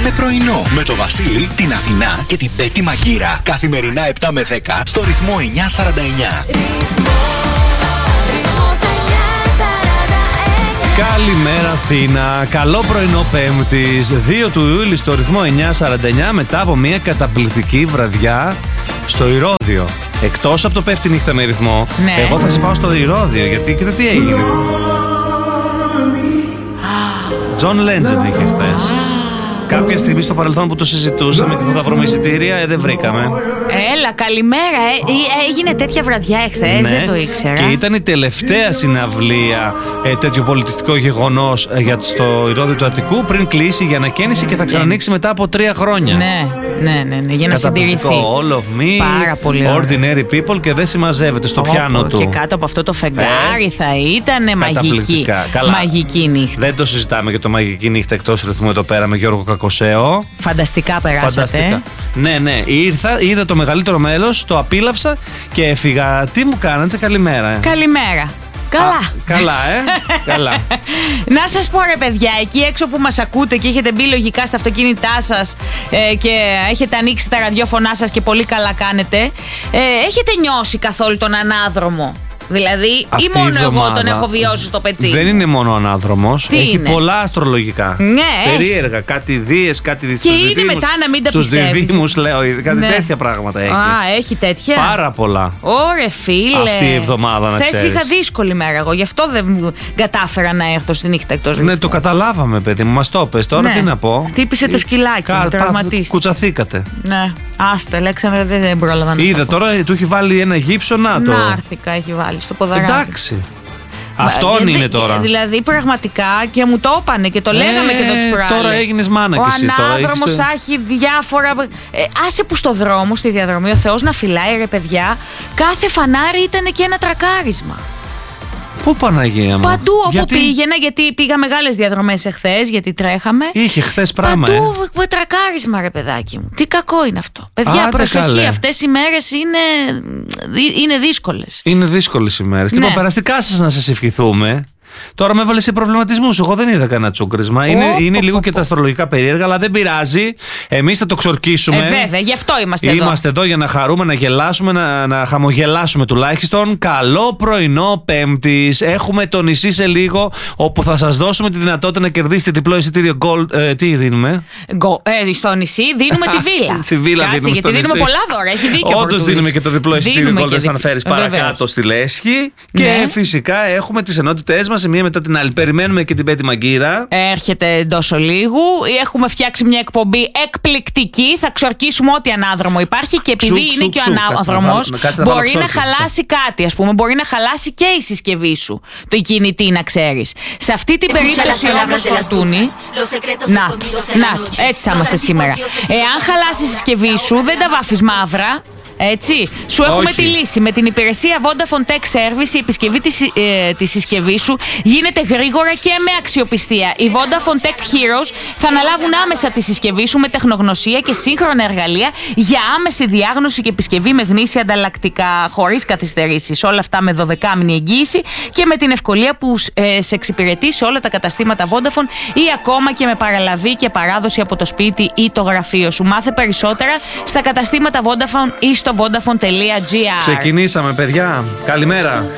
Κάνε πρωινό με το Βασίλη, την Αθηνά και την Πέτη Μαγκύρα. Καθημερινά 7 με 10 στο ρυθμό 949. Καλημέρα Αθήνα, καλό πρωινό Πέμπτης, 2 του Ιούλη στο ρυθμό 949 μετά από μια καταπληκτική βραδιά στο Ηρώδειο. Εκτός από το πέφτει νύχτα με ρυθμό, ναι. Εγώ θα σε πάω στο Ηρώδειο γιατί κοίτα τι έγινε. John Legend είχε χθες. Κάποια στιγμή στο παρελθόν που το συζητούσαμε και που θα βρούμε εισιτήρια, δεν βρήκαμε. Έλα, καλημέρα. Έγινε τέτοια βραδιά εχθές, Ναι. δεν το ήξερα. Και ήταν η τελευταία συναυλία τέτοιο πολιτιστικό γεγονός στο Ηρώδειο του Αττικού πριν κλείσει για ανακαίνιση και θα ξανανοίξει μετά από 3 χρόνια. Ναι, για να συντηρηθεί. All of me, πάρα πολύ ordinary people και δεν συμμαζεύεται στο πιάνο του. Και κάτω από αυτό το φεγγάρι θα ήταν μαγική. Μαγική νύχτα. Δεν το συζητάμε για το μαγική νύχτα εκτός ρυθμού εδώ πέρα με Γιώργο Κακοσέο. Φανταστικά περάσατε. Φανταστικά. Ναι. Ήρθα, είδα το μεγαλύτερο μέλος, το απίλαυσα και έφυγα. Τι μου κάνατε, καλημέρα. Καλημέρα. Καλά. Καλά. Να σας πω ρε παιδιά, εκεί έξω που μας ακούτε και έχετε μπει λογικά στα αυτοκίνητά σας και έχετε ανοίξει τα ραδιόφωνά σας και πολύ καλά κάνετε, έχετε νιώσει καθόλου τον ανάδρομο? Δηλαδή, αυτή ή μόνο εγώ εβδομάδα τον έχω βιώσει στο πετσί? Δεν είναι μόνο ο ανάδρομος. Τι έχει είναι? πολλά αστρολογικά. Ναι, περίεργα. Κάτι δίες, κάτι και είναι μετά να μην τα πιστεύεις. Στους διδύμους λέω, κάτι τέτοια πράγματα έχει. Έχει τέτοια. Πάρα πολλά. Ωρε φίλε. Αυτή η εβδομάδα να ξέρεις. Χθες είχα δύσκολη μέρα εγώ, γι' αυτό δεν κατάφερα να έρθω στη νύχτα εκτός ρυθμού. Ναι, το καταλάβαμε, παιδί μου, μας το πες. Τώρα τι να πω. Χτύπησε το σκυλάκι, τραυματίστηκε. Κουτσαθήκατε. Ναι, άστο, Αλέξανδρε, δεν πρόλαβα να Είδα τώρα, του έχει βάλει ένα γύψο, να το. Νάρθηκα, έχει βάλει στο ποδαράκι. Εντάξει. Αυτόν είναι τώρα. Δηλαδή πραγματικά και μου το έπανε και το λέγαμε και εδώ τις προάλλες. Τώρα έγινες μάνα κι εσύ. Ο ανάδρομος θα έχει διάφορα. Άσε που στο δρόμο, στη διαδρομή, ο Θεός να φυλάει ρε παιδιά, κάθε φανάρι ήταν και ένα τρακάρισμα. Πού Παναγία μου? Παντού όπου πήγαινα, γιατί πήγα μεγάλες διαδρομές εχθές, γιατί τρέχαμε. Είχε χθες πράγμα. Παντού τρακάρισμα ρε παιδάκι μου. Τι κακό είναι αυτό. Παιδιά, προσοχή, καλέ. αυτές οι μέρες είναι δύσκολες. Είναι δύσκολες οι μέρες. Ναι. Λοιπόν, περαστικά σας να σας ευχηθούμε. Τώρα με έβαλε σε προβληματισμούς. Εγώ δεν είδα κανένα τσούκρισμα. Είναι λίγο και τα αστρολογικά περίεργα, αλλά δεν πειράζει. Εμείς θα το ξορκίσουμε. Βέβαια, γι' αυτό είμαστε εδώ. Είμαστε εδώ για να χαρούμε, να γελάσουμε, να χαμογελάσουμε τουλάχιστον. Καλό πρωινό Πέμπτης. Έχουμε το νησί σε λίγο, όπου θα σας δώσουμε τη δυνατότητα να κερδίσετε διπλό εισιτήριο Gold. Τι δίνουμε? Στο νησί δίνουμε τη βίλα. Στη βίλα δίνουμε. Γιατί δίνουμε πολλά δώρα. Έχει δίκιο. Όντως δίνουμε και το διπλό εισιτήριο Gold, αν φέρεις παρακάτω στη Λέσχη. Και φυσικά έχουμε τις ενότητές μας. Μία μετά την άλλη. Περιμένουμε και την Πέτη Μαγκύρα. Έρχεται εντός ολίγου. Έχουμε φτιάξει μια εκπομπή εκπληκτική. Θα ξορκίσουμε ό,τι ανάδρομο υπάρχει. Και επειδή είναι και ο ανάδρομος, μπορεί να χαλάσει κάτι. Ας πούμε, μπορεί να χαλάσει και η συσκευή σου. Το κινητή, να ξέρεις. Σε αυτή την περίπτωση όμως, Φορτούνη. Να, έτσι θα είμαστε σήμερα. Εάν χαλάσει η συσκευή σου, δεν τα βάφεις μαύρα. Έτσι, σου έχουμε τη λύση. Με την υπηρεσία Vodafone Tech Service, η επισκευή της συσκευής σου γίνεται γρήγορα και με αξιοπιστία. Οι Vodafone Tech Heroes θα αναλάβουν άμεσα τη συσκευή σου με τεχνογνωσία και σύγχρονα εργαλεία για άμεση διάγνωση και επισκευή με γνήσια ανταλλακτικά, χωρίς καθυστερήσεις. Όλα αυτά με 12μηνη εγγύηση και με την ευκολία που σε εξυπηρετεί σε όλα τα καταστήματα Vodafone ή ακόμα και με παραλαβή και παράδοση από το σπίτι ή το γραφείο σου. Μάθε περισσότερα στα καταστήματα Vodafone ή στο vodafone.gr. Ξεκινήσαμε, παιδιά. Καλημέρα.